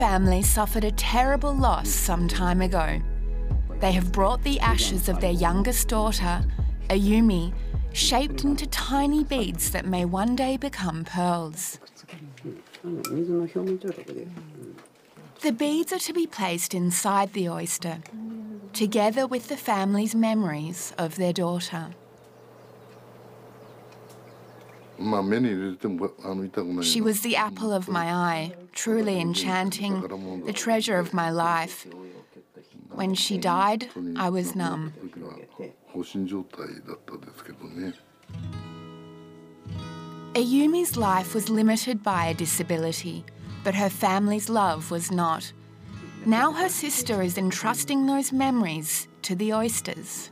family suffered a terrible loss some time ago. They have brought the ashes of their youngest daughter, Ayumi, shaped into tiny beads that may one day become pearls. The beads are to be placed inside the oyster, together with the family's memories of their daughter. She was the apple of my eye, truly enchanting, the treasure of my life. When she died, I was numb. Ayumi's life was limited by a disability, but her family's love was not. Now her sister is entrusting those memories to the oysters.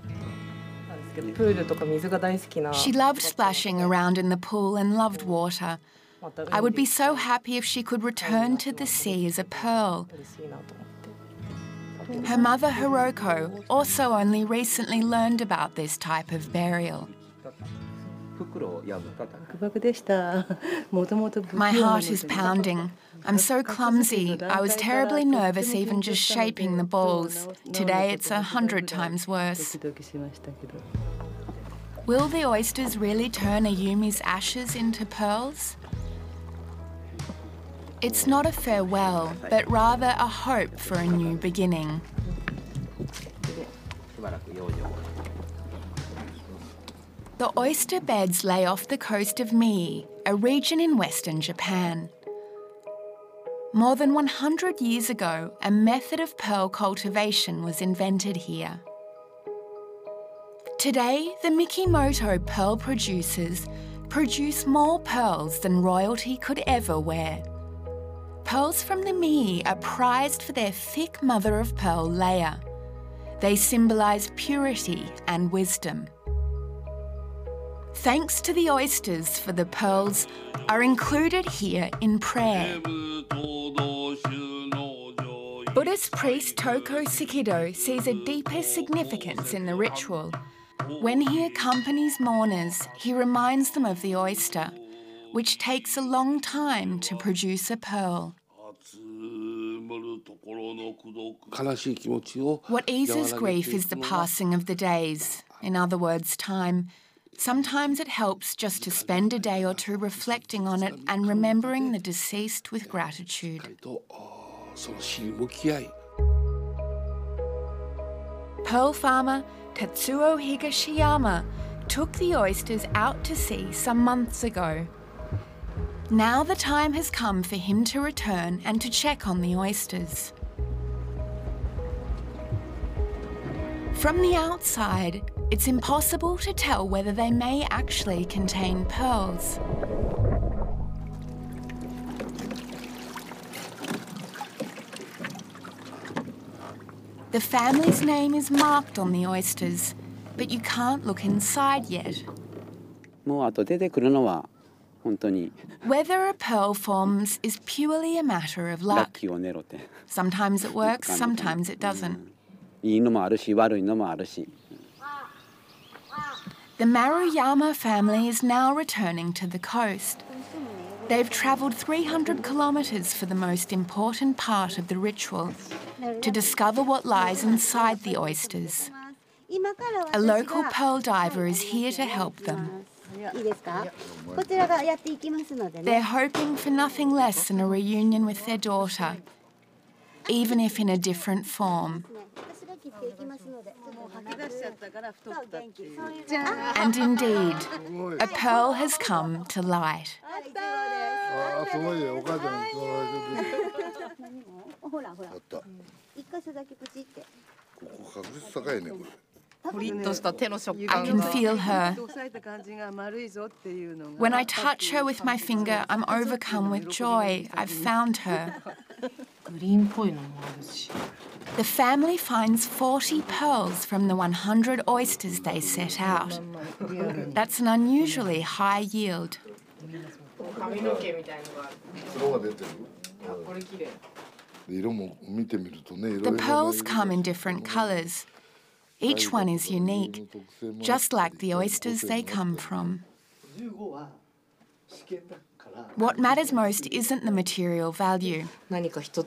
She loved splashing around in the pool and loved water. I would be so happy if she could return to the sea as a pearl. Her mother, Hiroko, also only recently learned about this type of burial. My heart is pounding. I'm so clumsy. I was terribly nervous even just shaping the balls. Today it's 100 times worse. Will the oysters really turn Ayumi's ashes into pearls? It's not a farewell, but rather a hope for a new beginning. The oyster beds lay off the coast of Mie, a region in western Japan. More than 100 years ago, a method of pearl cultivation was invented here. Today, the Mikimoto pearl producers produce more pearls than royalty could ever wear. Pearls from the Mie are prized for their thick mother-of-pearl layer. They symbolise purity and wisdom. Thanks to the oysters for the pearls are included here in prayer. Buddhist priest Toko Sikido sees a deeper significance in the ritual. When he accompanies mourners, he reminds them of the oyster, which takes a long time to produce a pearl. What eases grief is the passing of the days, in other words, time. Sometimes it helps just to spend a day or two reflecting on it and remembering the deceased with gratitude. Pearl farmer Tatsuo Higashiyama took the oysters out to sea some months ago. Now the time has come for him to return and to check on the oysters. From the outside, it's impossible to tell whether they may actually contain pearls. The family's name is marked on the oysters, but you can't look inside yet. Whether a pearl forms is purely a matter of luck. Sometimes it works, sometimes it doesn't. The Maruyama family is now returning to the coast. They've travelled 300 kilometres for the most important part of the ritual, to discover what lies inside the oysters. A local pearl diver is here to help them. They're hoping for nothing less than a reunion with their daughter, even if in a different form. And indeed, a pearl has come to light. I can feel her. When I touch her with my finger, I'm overcome with joy. I've found her. The family finds 40 pearls from the 100 oysters they set out. That's an unusually high yield. The pearls come in different colours. Each one is unique, just like the oysters they come from. What matters most isn't the material value.